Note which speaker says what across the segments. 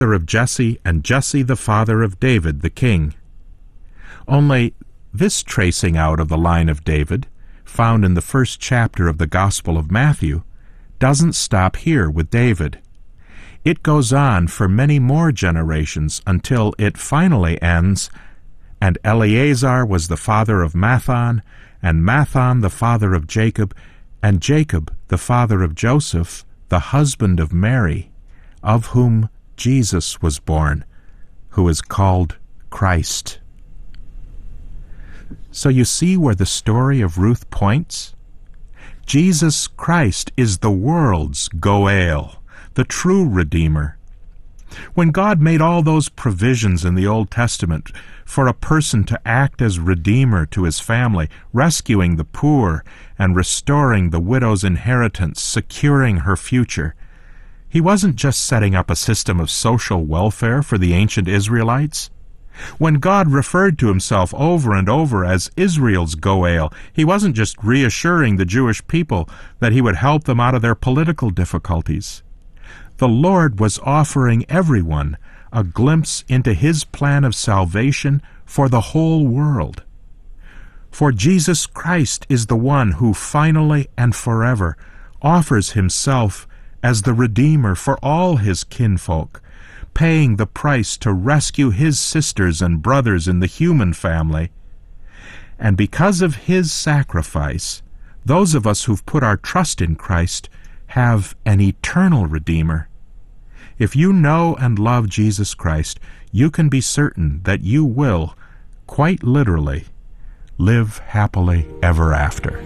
Speaker 1: of Jesse, and Jesse the father of David the king. Only this tracing out of the line of David, found in the first chapter of the Gospel of Matthew, doesn't stop here with David. It goes on for many more generations until it finally ends, and Eleazar was the father of Matthan, and Matthan the father of Jacob, and Jacob the father of Joseph, the husband of Mary, of whom Jesus was born, who is called Christ. So you see where the story of Ruth points? Jesus Christ is the world's Goel, the true Redeemer. When God made all those provisions in the Old Testament for a person to act as Redeemer to his family, rescuing the poor and restoring the widow's inheritance, securing her future, he wasn't just setting up a system of social welfare for the ancient Israelites. When God referred to himself over and over as Israel's Goel, he wasn't just reassuring the Jewish people that he would help them out of their political difficulties. The Lord was offering everyone a glimpse into his plan of salvation for the whole world. For Jesus Christ is the one who finally and forever offers himself as the Redeemer for all his kinfolk, paying the price to rescue his sisters and brothers in the human family. And because of his sacrifice, those of us who've put our trust in Christ have an eternal Redeemer. If you know and love Jesus Christ, you can be certain that you will, quite literally, live happily ever after.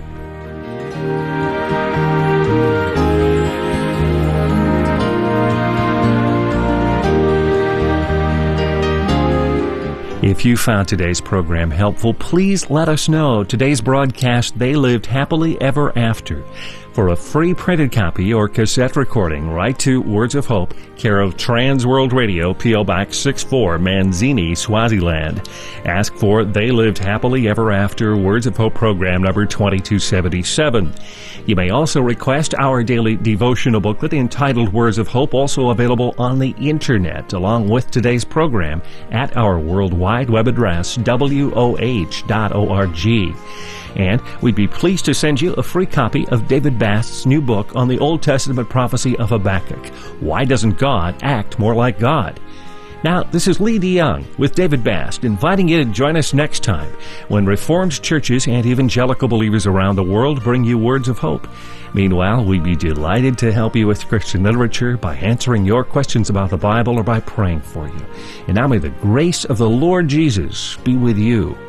Speaker 2: If you found today's program helpful, please let us know. Today's broadcast, They Lived Happily Ever After. For a free printed copy or cassette recording, write to Words of Hope, care of Trans World Radio, P.O. Box 64, Manzini, Swaziland. Ask for They Lived Happily Ever After, Words of Hope program number 2277. You may also request our daily devotional booklet entitled Words of Hope, also available on the Internet, along with today's program at our worldwide web address, woh.org. And we'd be pleased to send you a free copy of David Bast's new book on the Old Testament prophecy of Habakkuk, Why Doesn't God Act More Like God? Now, this is Lee DeYoung with David Bast, inviting you to join us next time when Reformed churches and evangelical believers around the world bring you words of hope. Meanwhile, we'd be delighted to help you with Christian literature by answering your questions about the Bible or by praying for you. And now may the grace of the Lord Jesus be with you.